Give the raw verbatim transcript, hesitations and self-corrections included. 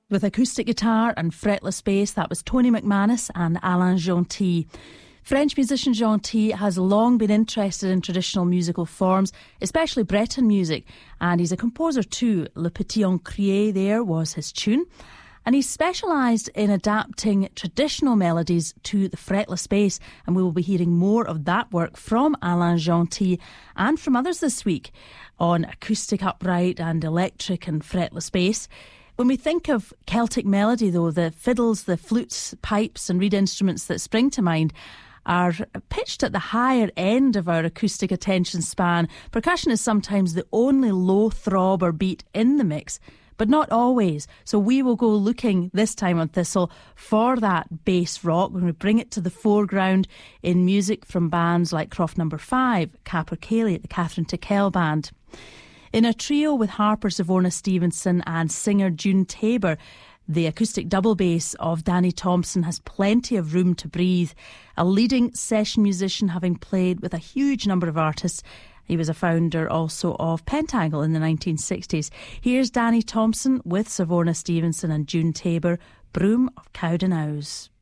With acoustic guitar and fretless bass, that was Tony McManus and Alain Gentil. French musician Gentil has long been interested in traditional musical forms, especially Breton music, and he's a composer too. Le Petit Encrier there was his tune. And he's specialised in adapting traditional melodies to the fretless bass, and we will be hearing more of that work from Alain Gentil and from others this week on acoustic upright and electric and fretless bass. When we think of Celtic melody, though, the fiddles, the flutes, pipes and reed instruments that spring to mind are pitched at the higher end of our acoustic attention span. Percussion is sometimes the only low throb or beat in the mix, but not always. So we will go looking this time on Thistle for that bass rock. We're going to bring it to the foreground in music from bands like Croft Number Five, Capercaillie, the Catherine Tickell Band. In a trio with harper Savorna Stevenson and singer June Tabor, the acoustic double bass of Danny Thompson has plenty of room to breathe. A leading session musician, having played with a huge number of artists. He was a founder also of Pentangle in the nineteen sixties. Here's Danny Thompson with Savorna Stevenson and June Tabor, Broom of Cowdenhouse.